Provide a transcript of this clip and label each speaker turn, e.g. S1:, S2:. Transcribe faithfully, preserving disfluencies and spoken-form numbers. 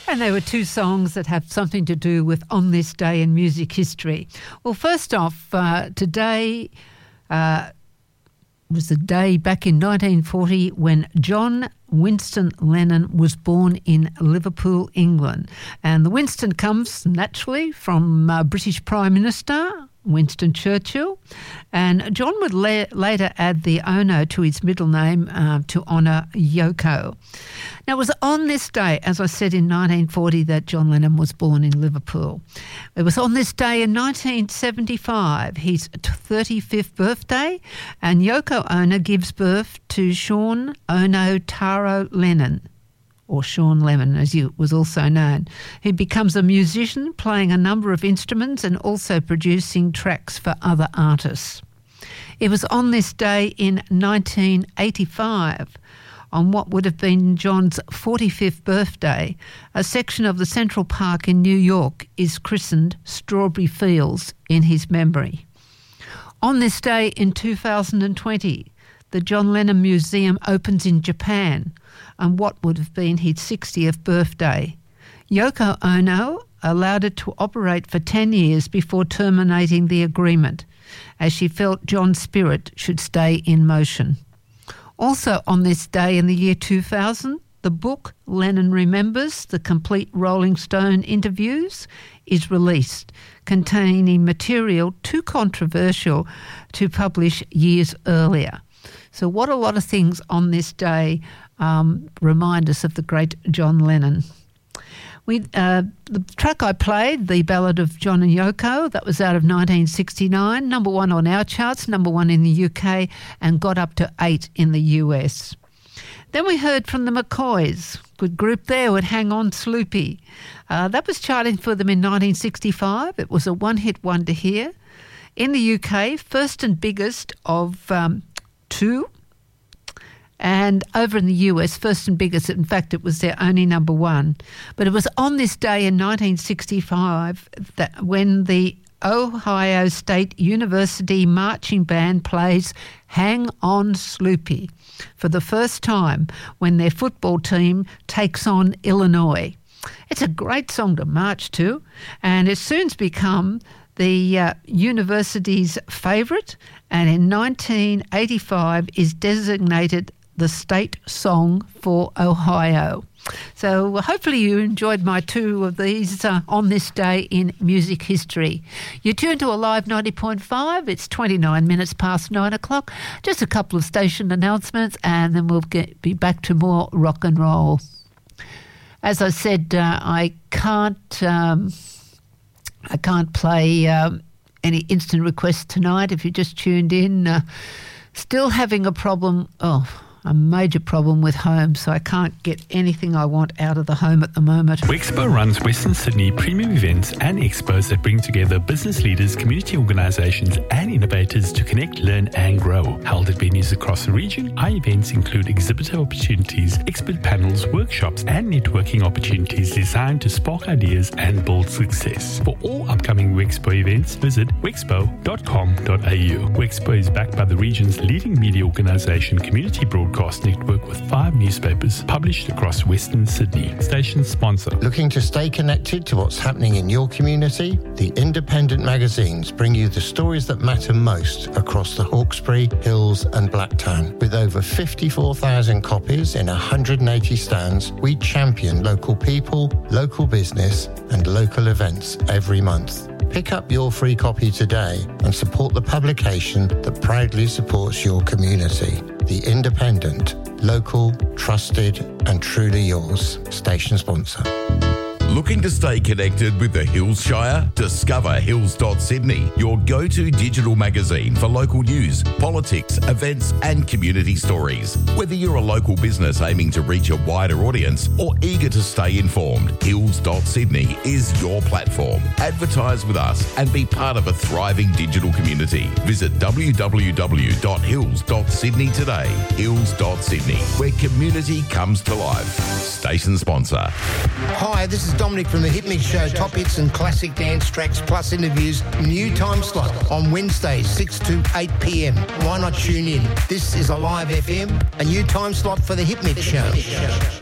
S1: And they were two songs that have something to do with On This Day in music history. Well, first off, uh, today uh, was the day back in nineteen forty when John Winston Lennon was born in Liverpool, England. And the Winston comes naturally from uh, British Prime Minister Winston Churchill. And John would la- later add the Ono to his middle name uh, to honour Yoko. Now, it was on this day, as I said, in nineteen forty that John Lennon was born in Liverpool. It was on this day in nineteen seventy-five, his thirty-fifth birthday, and Yoko Ono gives birth to Sean Ono Taro Lennon, or Sean Lemon, as he was also known. He becomes a musician, playing a number of instruments and also producing tracks for other artists. It was on this day in nineteen eighty-five, on what would have been John's forty-fifth birthday, a section of the Central Park in New York is christened Strawberry Fields in his memory. On this day in two thousand twenty, the John Lennon Museum opens in Japan on what would have been his sixtieth birthday. Yoko Ono allowed it to operate for ten years before terminating the agreement, as she felt John's spirit should stay in motion. Also on this day in the year two thousand, the book Lennon Remembers, the complete Rolling Stone interviews, is released, containing material too controversial to publish years earlier. So what a lot of things on this day um, remind us of the great John Lennon. We, uh, the track I played, The Ballad of John and Yoko, that was out of nineteen sixty-nine, number one on our charts, number one in the U K, and got up to eight in the U S. Then we heard from the McCoys, good group there with Hang On Sloopy. Uh, that was charting for them in nineteen sixty-five. It was a one-hit wonder here. In the U K, first and biggest of um, two. And over in the U S, first and biggest, in fact, it was their only number one. But it was on this day in nineteen sixty-five that when the Ohio State University Marching Band plays Hang On Sloopy for the first time when their football team takes on Illinois. It's a great song to march to, and it's soon become the uh, university's favourite, and in nineteen eighty-five is designated the state song for Ohio. So hopefully you enjoyed my two of these uh, on this day in music history. You tune to Alive ninety point five. It's twenty-nine minutes past nine o'clock. Just a couple of station announcements and then we'll get, be back to more rock and roll. As I said, uh, I can't um, I can't play um, any instant requests tonight. If you just tuned in, uh, still having a problem. Oh. A major problem with home, so I can't get anything I want out of the home at the moment.
S2: Wexpo runs Western Sydney premium events and expos that bring together business leaders, community organisations and innovators to connect, learn and grow. Held at venues across the region, our events include exhibitor opportunities, expert panels, workshops and networking opportunities designed to spark ideas and build success. For all upcoming Wexpo events, visit wexpo dot com dot a u. Wexpo is backed by the region's leading media organisation, Community Broadcast Network, with five newspapers published across Western Sydney. Station sponsor.
S3: Looking to stay connected to what's happening in your community? The independent magazines bring you the stories that matter most across the Hawkesbury, Hills and Blacktown. With over fifty-four thousand copies in one hundred eighty stands, we champion local people, local business and local events every month. Pick up your free copy today and support the publication that proudly supports your community. The Independent, local, trusted and truly yours. Station sponsor.
S4: Looking to stay connected with the Hills Shire? Discover hills dot sydney, your go-to digital magazine for local news, politics, events and community stories. Whether you're a local business aiming to reach a wider audience or eager to stay informed, hills dot sydney is your platform. Advertise with us and be part of a thriving digital community. Visit w w w dot hills dot sydney today. hills dot sydney, where community comes to life. Station sponsor.
S5: Hi, this is Dominic from the Hit Mix Show. Top hits and classic dance tracks plus interviews. New time slot on Wednesdays, six to eight p m. Why not tune in? This is Alive F M, a new time slot for the Hit Mix Show.